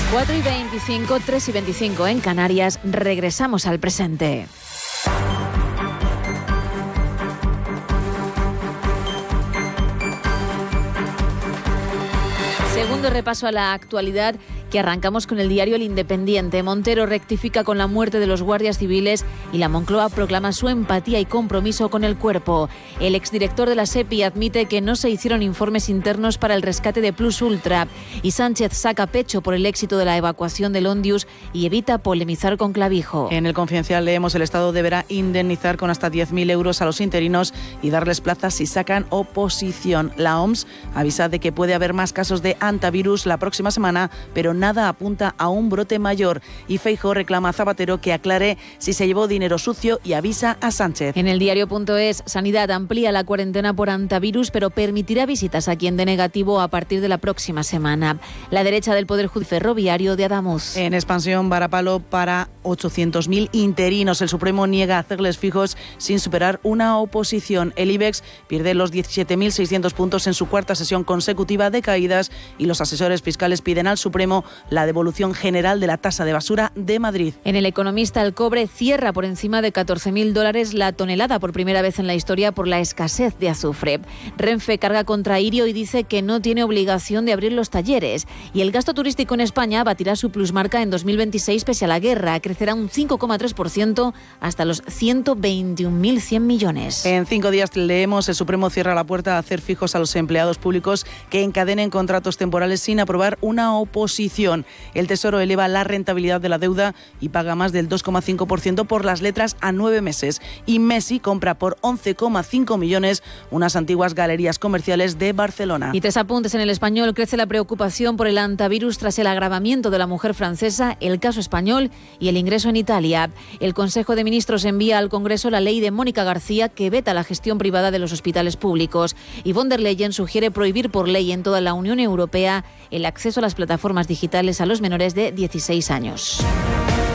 4:25, 3:25 en Canarias. Regresamos al presente. Segundo repaso a la actualidad, que arrancamos con el diario El Independiente. Montero rectifica con la muerte de los guardias civiles y la Moncloa proclama su empatía y compromiso con el cuerpo. El exdirector de la SEPI admite que no se hicieron informes internos para el rescate de Plus Ultra, y Sánchez saca pecho por el éxito de la evacuación del Ondius y evita polemizar con Clavijo. En El Confidencial leemos: el Estado deberá indemnizar con hasta 10.000 euros a los interinos y darles plazas si sacan oposición. La OMS avisa de que puede haber más casos de hantavirus la próxima semana, pero nada apunta a un brote mayor. Y Feijóo reclama a Zapatero que aclare si se llevó dinero sucio y avisa a Sánchez. En el diario.es, Sanidad amplía la cuarentena por hantavirus, pero permitirá visitas a quien dé negativo a partir de la próxima semana. La derecha del Poder Judicial Ferroviario de Adamuz. En Expansión, varapalo para 800.000 interinos. El Supremo niega hacerles fijos sin superar una oposición. El IBEX pierde los 17.600 puntos en su cuarta sesión consecutiva de caídas, y los asesores fiscales piden al Supremo la devolución general de la tasa de basura de Madrid. En El Economista, el cobre cierra por encima de $14.000 la tonelada por primera vez en la historia por la escasez de azufre. Renfe carga contra Irio y dice que no tiene obligación de abrir los talleres. Y el gasto turístico en España batirá su plusmarca en 2026 pese a la guerra. Crecerá un 5,3% hasta los 121.100 millones. En 5 días leemos: el Supremo cierra la puerta a hacer fijos a los empleados públicos que encadenen contratos temporales sin aprobar una oposición. El Tesoro eleva la rentabilidad de la deuda y paga más del 2,5% por las letras a 9 meses. Y Messi compra por 11,5 millones unas antiguas galerías comerciales de Barcelona. Y 3 apuntes en El Español. Crece la preocupación por el hantavirus tras el agravamiento de la mujer francesa, el caso español y el ingreso en Italia. El Consejo de Ministros envía al Congreso la ley de Mónica García, que veta la gestión privada de los hospitales públicos. Y von der Leyen sugiere prohibir por ley en toda la Unión Europea el acceso a las plataformas digitales a los menores de 16 años.